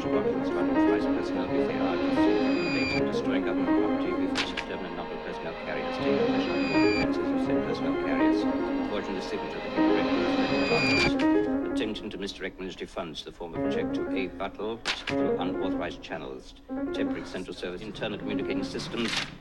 documents about authorized personnel before destroying government property with determined number of personnel carriers, taking possession of offenses of said personnel carriers, forging the signature of the attention to misdirect ministry funds, the form of a check to A. Buttle through unauthorized channels, temporary central service, internal communicating systems,